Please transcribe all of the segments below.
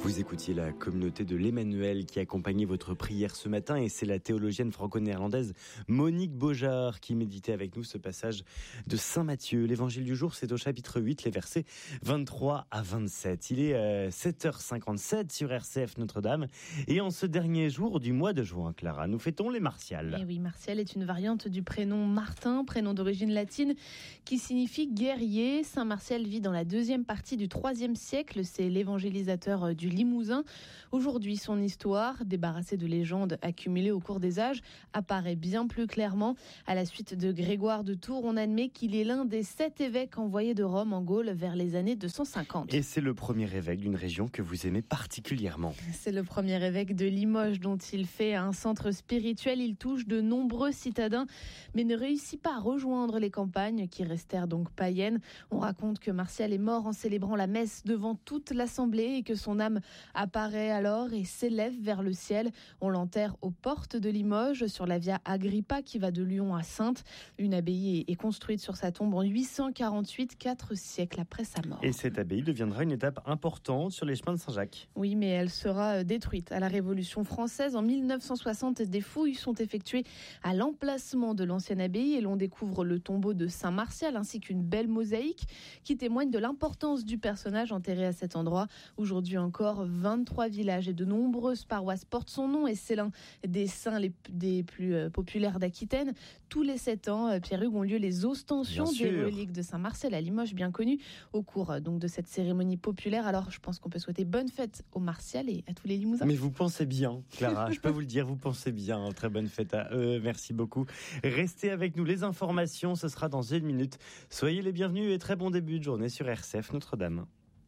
Vous écoutiez la communauté de l'Emmanuel qui accompagnait votre prière ce matin et c'est la théologienne franco-néerlandaise Monique Beaujard qui méditait avec nous ce passage de Saint Matthieu. L'évangile du jour, c'est au chapitre 8, les versets 23 à 27. Il est 7h57 sur RCF Notre-Dame et en ce dernier jour du mois de juin, Clara, nous fêtons les Martials. Et oui, Martial est une variante du prénom Martin, prénom d'origine latine qui signifie guerrier. Saint Martial vit dans la deuxième partie du IIIe siècle, c'est l'évangélisateur du Limousin. Aujourd'hui, son histoire, débarrassée de légendes accumulées au cours des âges, apparaît bien plus clairement. À la suite de Grégoire de Tours, on admet qu'il est l'un des 7 évêques envoyés de Rome en Gaule vers les années 250. Et c'est le premier évêque d'une région que vous aimez particulièrement. C'est le premier évêque de Limoges dont il fait un centre spirituel. Il touche de nombreux citadins, mais ne réussit pas à rejoindre les campagnes qui restèrent donc païennes. On raconte que Martial est mort en célébrant la messe devant toute l'assemblée et que son âme apparaît alors et s'élève vers le ciel. On l'enterre aux portes de Limoges, sur la Via Agrippa qui va de Lyon à Saintes. Une abbaye est construite sur sa tombe en 848, 4 siècles après sa mort. Et cette abbaye deviendra une étape importante sur les chemins de Saint-Jacques. Oui, mais elle sera détruite à la Révolution française. En 1960, des fouilles sont effectuées à l'emplacement de l'ancienne abbaye et l'on découvre le tombeau de Saint Martial ainsi qu'une belle mosaïque qui témoigne de l'importance du personnage enterré à cet endroit. Aujourd'hui encore, 23 villages et de nombreuses paroisses portent son nom et c'est l'un des saints des plus populaires d'Aquitaine. Tous les 7 ans, Pierre-Hugues, ont lieu les ostensions des reliques de Saint Martial à Limoges, bien connu, au cours donc de cette cérémonie populaire. Alors, je pense qu'on peut souhaiter bonne fête aux Martial et à tous les Limousins. Mais vous pensez bien, Clara, je peux vous le dire, vous pensez bien. Très bonne fête à eux, merci beaucoup. Restez avec nous, les informations, ce sera dans 1 minute. Soyez les bienvenus et très bon début de journée sur RCF Notre-Dame.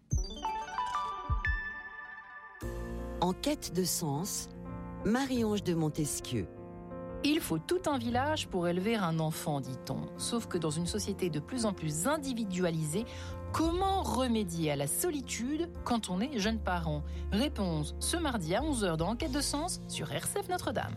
En quête de sens, Marie-Ange de Montesquieu. Il faut tout un village pour élever un enfant, dit-on. Sauf que dans une société de plus en plus individualisée, comment remédier à la solitude quand on est jeune parent ? Réponse ce mardi à 11h dans Enquête de sens sur RCF Notre-Dame.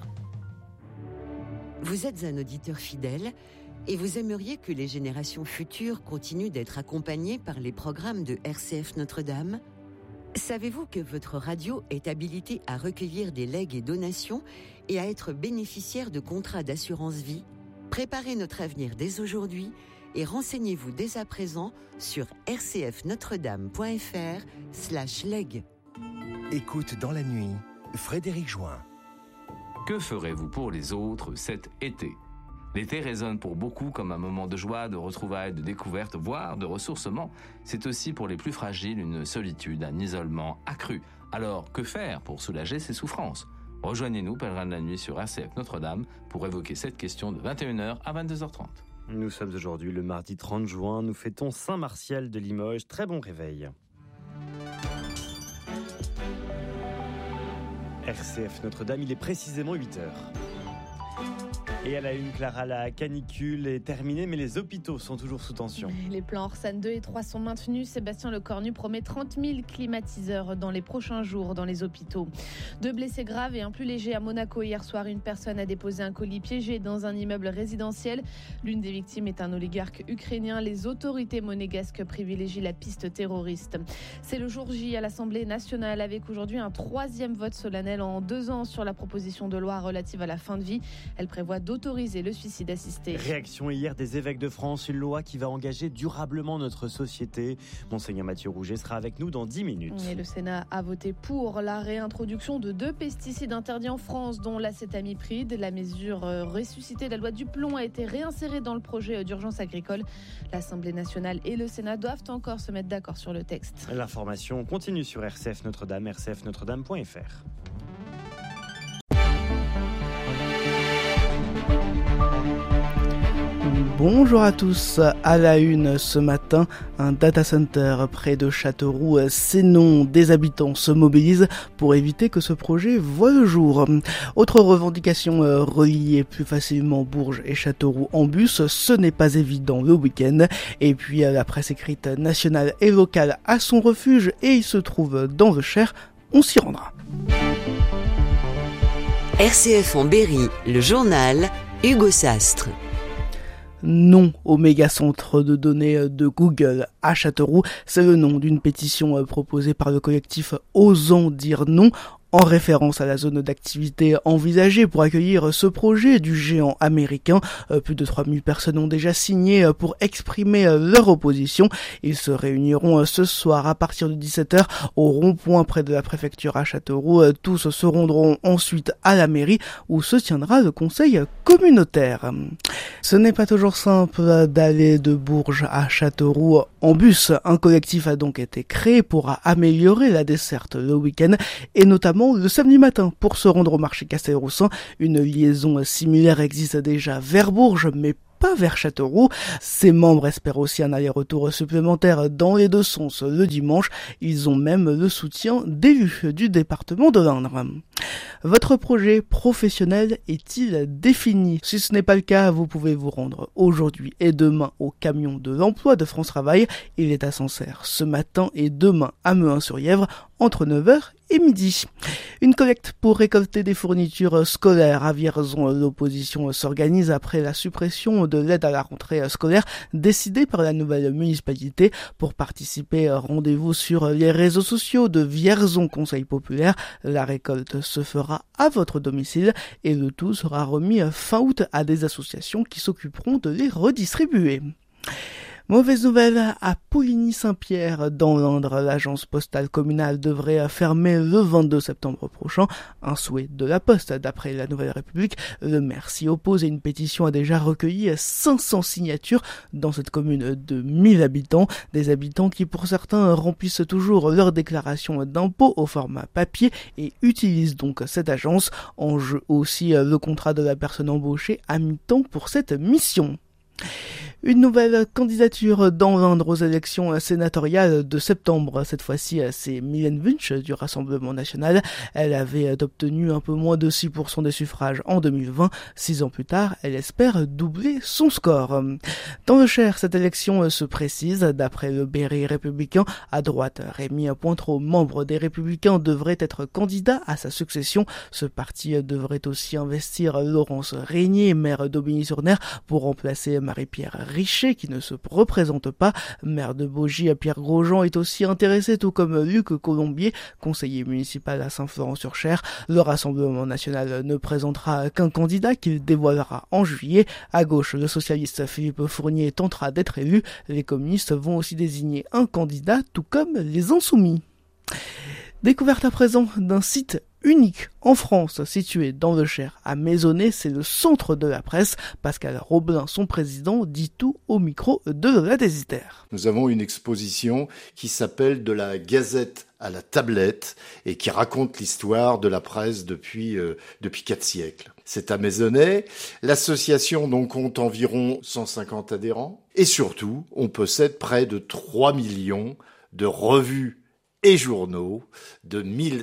Vous êtes un auditeur fidèle et vous aimeriez que les générations futures continuent d'être accompagnées par les programmes de RCF Notre-Dame ? Savez-vous que votre radio est habilitée à recueillir des legs et donations et à être bénéficiaire de contrats d'assurance vie ? Préparez notre avenir dès aujourd'hui et renseignez-vous dès à présent sur rcfnotredame.fr/leg. Écoute dans la nuit, Frédéric Join. Que ferez-vous pour les autres cet été ? L'été résonne pour beaucoup comme un moment de joie, de retrouvailles, de découverte, voire de ressourcement. C'est aussi pour les plus fragiles une solitude, un isolement accru. Alors, que faire pour soulager ces souffrances ? Rejoignez-nous, pèlerins de la nuit sur RCF Notre-Dame, pour évoquer cette question de 21h à 22h30. Nous sommes aujourd'hui le mardi 30 juin, nous fêtons Saint Martial de Limoges. Très bon réveil. RCF Notre-Dame, il est précisément 8h. Et à la une, Clara, la canicule est terminée, mais les hôpitaux sont toujours sous tension. Les plans Orsan 2 et 3 sont maintenus. Sébastien Lecornu promet 30 000 climatiseurs dans les prochains jours dans les hôpitaux. 2 blessés graves et un plus léger à Monaco. Hier soir, une personne a déposé un colis piégé dans un immeuble résidentiel. L'une des victimes est un oligarque ukrainien. Les autorités monégasques privilégient la piste terroriste. C'est le jour J à l'Assemblée nationale avec aujourd'hui un 3e vote solennel en 2 ans sur la proposition de loi relative à la fin de vie. Elle prévoit d'autoriser le suicide assisté. Réaction hier des évêques de France, une loi qui va engager durablement notre société. Monseigneur Mathieu Rouget sera avec nous dans 10 minutes. Et le Sénat a voté pour la réintroduction de 2 pesticides interdits en France, dont l'acétamipride. La mesure ressuscitée de la loi du plomb a été réinsérée dans le projet d'urgence agricole. L'Assemblée nationale et le Sénat doivent encore se mettre d'accord sur le texte. L'information continue sur RCF Notre-Dame, rcfnotredame.fr. Bonjour à tous, à la une ce matin, un data center près de Châteauroux, Sénon, des habitants se mobilisent pour éviter que ce projet voie le jour. Autre revendication, relier plus facilement Bourges et Châteauroux en bus, ce n'est pas évident le week-end. Et puis la presse écrite nationale et locale a son refuge et il se trouve dans le Cher, on s'y rendra. RCF en Berry, le journal, Hugo Sastre. Non au méga-centre de données de Google à Châteauroux, c'est le nom d'une pétition proposée par le collectif Osons dire non, en référence à la zone d'activité envisagée pour accueillir ce projet du géant américain. Plus de 3000 personnes ont déjà signé pour exprimer leur opposition. Ils se réuniront ce soir à partir de 17h au rond-point près de la préfecture à Châteauroux. Tous se rendront ensuite à la mairie où se tiendra le conseil communautaire. Ce n'est pas toujours simple d'aller de Bourges à Châteauroux en bus. Un collectif a donc été créé pour améliorer la desserte le week-end et notamment le samedi matin pour se rendre au marché Castelroussin. Une liaison similaire existe déjà vers Bourges, mais pas vers Châteauroux. Ses membres espèrent aussi un aller-retour supplémentaire dans les deux sens le dimanche. Ils ont même le soutien d'élus du département de l'Indre. Votre projet professionnel est-il défini? Si ce n'est pas le cas, vous pouvez vous rendre aujourd'hui et demain au camion de l'emploi de France Travail. Il est à Sancerre ce matin et demain à Mehun-sur-Yèvre entre 9h et midi. Une collecte pour récolter des fournitures scolaires à Vierzon. L'opposition s'organise après la suppression de l'aide à la rentrée scolaire décidée par la nouvelle municipalité. Pour participer, rendez-vous sur les réseaux sociaux de Vierzon Conseil Populaire. La récolte se fera à votre domicile et le tout sera remis fin août à des associations qui s'occuperont de les redistribuer. Mauvaise nouvelle à Pouligny-Saint-Pierre dans l'Indre. L'agence postale communale devrait fermer le 22 septembre prochain. Un souhait de la Poste. D'après la Nouvelle République, le maire s'y oppose et une pétition a déjà recueilli 500 signatures dans cette commune de 1000 habitants. Des habitants qui pour certains remplissent toujours leur déclaration d'impôt au format papier et utilisent donc cette agence. En jeu aussi le contrat de la personne embauchée à mi-temps pour cette mission. Une nouvelle candidature dans l'Indre aux élections sénatoriales de septembre. Cette fois-ci, c'est Mylène Wunsch du Rassemblement National. Elle avait obtenu un peu moins de 6% des suffrages en 2020. 6 ans plus tard, elle espère doubler son score. Dans le Cher, cette élection se précise. D'après le Berry républicain, à droite, Rémi Pointreau, membre des Républicains, devrait être candidat à sa succession. Ce parti devrait aussi investir Laurence Régnier, maire d'Aubigny-sur-Ner, pour remplacer Marie-Pierre Richer qui ne se représente pas. Maire de Baugy, Pierre Grosjean est aussi intéressé, tout comme Luc Colombier, conseiller municipal à Saint-Florent-sur-Cher. Le Rassemblement National ne présentera qu'un candidat qu'il dévoilera en juillet. À gauche, le socialiste Philippe Fournier tentera d'être élu. Les communistes vont aussi désigner un candidat, tout comme les Insoumis. Découverte à présent d'un site unique en France, situé dans le Cher à Maisonnay, c'est le centre de la presse. Pascal Roblin, son président, dit tout au micro de Lola Desiter. Nous avons une exposition qui s'appelle De la Gazette à la tablette et qui raconte l'histoire de la presse depuis 4 siècles. C'est à Maisonnay. L'association donc compte environ 150 adhérents et surtout, on possède près de 3 millions de revues et journaux, de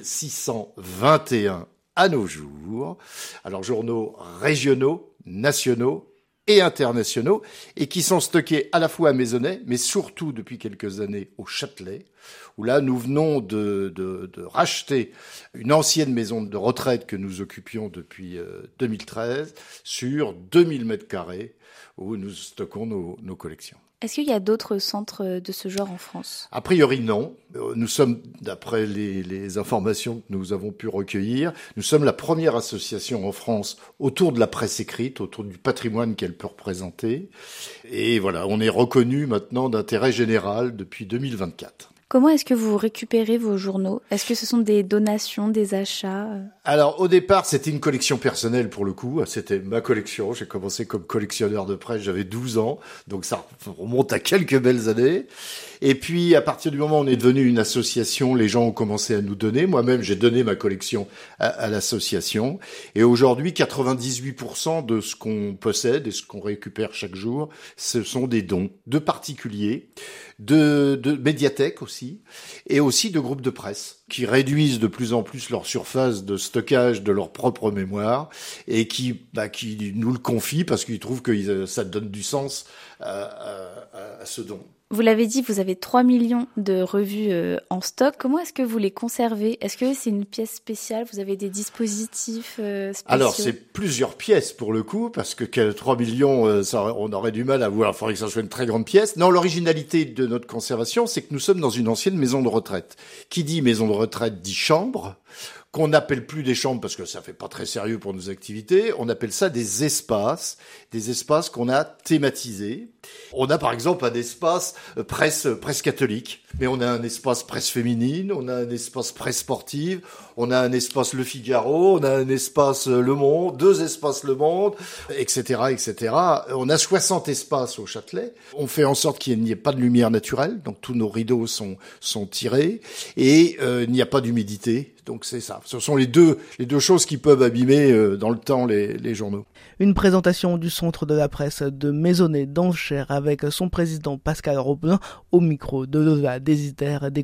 1621 à nos jours. Alors journaux régionaux, nationaux et internationaux, et qui sont stockés à la fois à Maisonnay, mais surtout depuis quelques années au Châtelet, où là nous venons de racheter une ancienne maison de retraite que nous occupions depuis 2013 sur 2000 mètres carrés, où nous stockons nos collections. Est-ce qu'il y a d'autres centres de ce genre en France ? A priori, non. Nous sommes, d'après les informations que nous avons pu recueillir, nous sommes la première association en France autour de la presse écrite, autour du patrimoine qu'elle peut représenter. Et voilà, on est reconnu maintenant d'intérêt général depuis 2024. Comment est-ce que vous récupérez vos journaux ? Est-ce que ce sont des donations, des achats ? Alors, au départ, c'était une collection personnelle pour le coup. C'était ma collection. J'ai commencé comme collectionneur de presse, j'avais 12 ans. Donc, ça remonte à quelques belles années. Et puis, à partir du moment où on est devenu une association, les gens ont commencé à nous donner. Moi-même, j'ai donné ma collection à l'association. Et aujourd'hui, 98% de ce qu'on possède et ce qu'on récupère chaque jour, ce sont des dons de particuliers, de médiathèques aussi, et aussi de groupes de presse qui réduisent de plus en plus leur surface de stockage de leur propre mémoire et qui nous le confient parce qu'ils trouvent que ça donne du sens à ce don. Vous l'avez dit, vous avez 3 millions de revues en stock. Comment est-ce que vous les conservez ? Est-ce que c'est une pièce spéciale ? Vous avez des dispositifs spéciaux ? Alors, c'est plusieurs pièces pour le coup, parce que 3 millions, on aurait du mal à voir. Il faudrait que ça soit une très grande pièce. Non, l'originalité de notre conservation, c'est que nous sommes dans une ancienne maison de retraite. Qui dit maison de retraite dit chambre, qu'on n'appelle plus des chambres parce que ça fait pas très sérieux pour nos activités. On appelle ça des espaces qu'on a thématisés. On a par exemple un espace presse catholique, mais on a un espace presse féminine, on a un espace presse sportive, on a un espace Le Figaro, on a un espace Le Monde, 2 espaces Le Monde, etc., etc. On a 60 espaces au Châtelet. On fait en sorte qu'il n'y ait pas de lumière naturelle, donc tous nos rideaux sont tirés, et il n'y a pas d'humidité. Donc c'est ça. Ce sont les deux choses qui peuvent abîmer dans le temps les journaux. Une présentation du centre de la presse de Maisonnay d'Anchères avec son président Pascal Robin au micro de Lola Désiter.